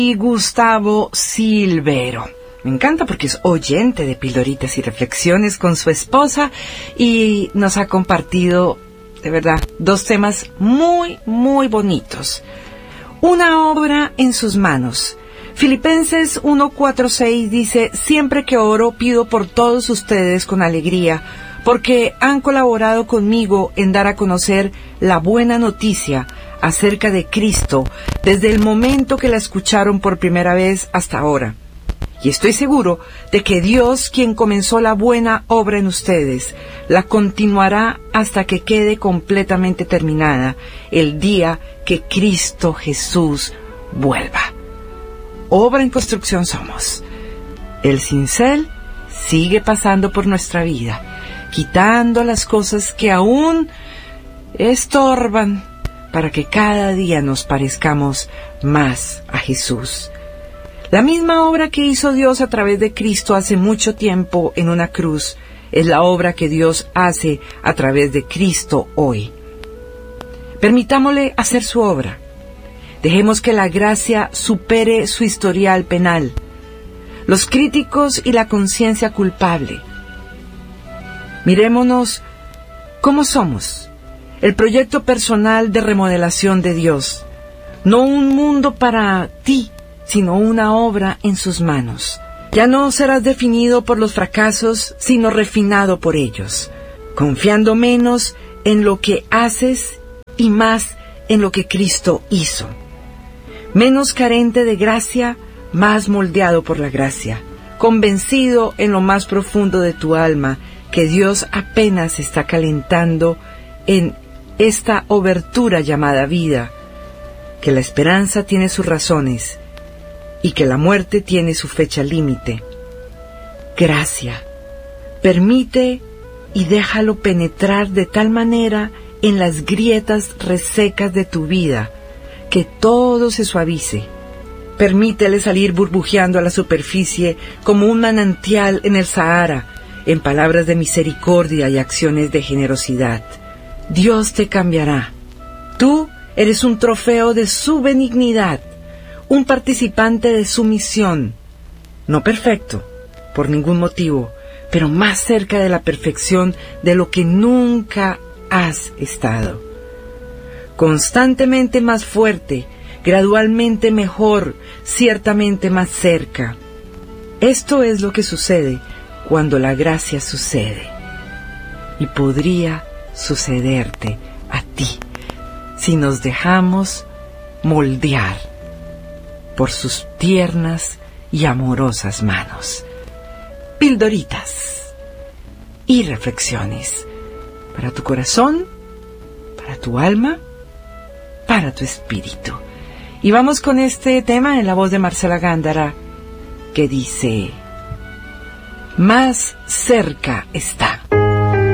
y Gustavo Silvero. Me encanta porque es oyente de Pildoritas y Reflexiones con su esposa y nos ha compartido, de verdad, dos temas muy, muy bonitos. Una obra en sus manos. Filipenses 1:4-6 dice: siempre que oro pido por todos ustedes con alegría, porque han colaborado conmigo en dar a conocer la buena noticia acerca de Cristo desde el momento que la escucharon por primera vez hasta ahora. Y estoy seguro de que Dios, quien comenzó la buena obra en ustedes, la continuará hasta que quede completamente terminada el día que Cristo Jesús vuelva. Obra en construcción somos. El cincel sigue pasando por nuestra vida, quitando las cosas que aún estorban para que cada día nos parezcamos más a Jesús. La misma obra que hizo Dios a través de Cristo hace mucho tiempo en una cruz es la obra que Dios hace a través de Cristo hoy. Permitámosle hacer su obra. Dejemos que la gracia supere su historial penal, los críticos y la conciencia culpable. Mirémonos cómo somos, el proyecto personal de remodelación de Dios, no un mundo para ti, sino una obra en sus manos. Ya no serás definido por los fracasos, sino refinado por ellos, confiando menos en lo que haces y más en lo que Cristo hizo. Menos carente de gracia, más moldeado por la gracia, convencido en lo más profundo de tu alma que Dios apenas está calentando en esta obertura llamada vida, que la esperanza tiene sus razones y que la muerte tiene su fecha límite. Gracia, permite y déjalo penetrar de tal manera en las grietas resecas de tu vida que todo se suavice. Permítele salir burbujeando a la superficie como un manantial en el Sahara, en palabras de misericordia y acciones de generosidad. Dios te cambiará. Tú eres un trofeo de su benignidad, un participante de su misión. No perfecto, por ningún motivo, pero más cerca de la perfección de lo que nunca has estado. Constantemente más fuerte, gradualmente mejor, ciertamente más cerca. Esto es lo que sucede cuando la gracia sucede. Y podría sucederte a ti si nos dejamos moldear por sus tiernas y amorosas manos. Pildoritas y reflexiones para tu corazón, para tu alma, para tu espíritu. Y vamos con este tema en la voz de Marcela Gándara, que dice: más cerca está.